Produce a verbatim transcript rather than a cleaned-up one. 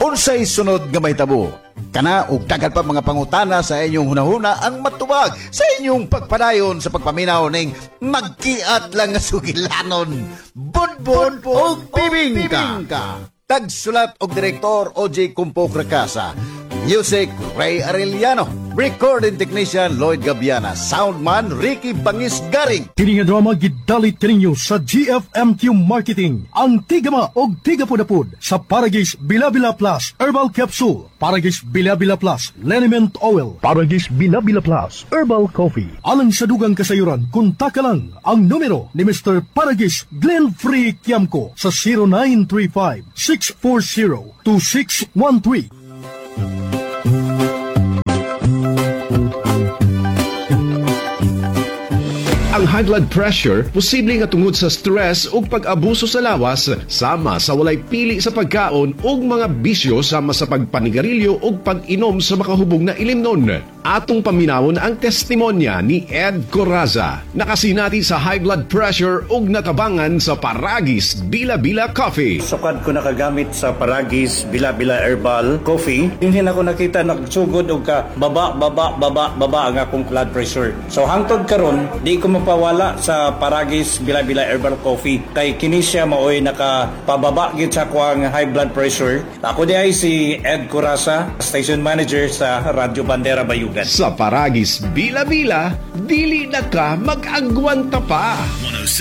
Unsay sunod nga mahitabo? Kana ug daghang pa mga pangutana sa inyong hunahuna ang matubag sa inyong pagpadayon sa pagpaminaw ning magkiat lang nga sugilanon. Budbud og bibingka. Tagsulat og direktor O J Kumpo Cracasa. Music Ray Arellano. Recording technician Lloyd Gabiana. Soundman Ricky Bangis Garing. Kini nga drama gidalit kaninyo sa G F M Q Marketing. Ang tigama og tigapudapud sa Paragis Bilabila Plus Herbal Capsule, Paragis Bilabila Plus Liniment Oil, Paragis Bilabila Plus Herbal Coffee. Alang sa dugang kasayuran, kontak lang ang numero ni Mister Paragis Glenn Free Kiamco sa zero nine three five, six four zero, two six one three. Ang high blood pressure posible nga tungod sa stress ug pag-abuso sa lawas sama sa walay pili sa pagkaon ug mga bisyo sama sa pagpanigarilyo ug pag-inom sa makahubog na ilimnon. Atong paminawon ang testimonya ni Ed Coraza, nakasinati sa high blood pressure ug natabangan sa Paragis Bila-Bila Coffee. Sukad ko nakagamit sa Paragis Bila-Bila Herbal Coffee, hindi na ko nakita nagsugod og ka baba baba baba baba ang akong blood pressure. So hangtod karon di ko mapawala sa Paragis Bila-Bila Herbal Coffee kay kini siya maoy nakapababa gid sa kuang high blood pressure. Ako di ay si Ed Coraza, station manager sa Radyo Bandera Bayugan. Sa Paragis Bila-Bila, dili na ka mag-agwanta pa.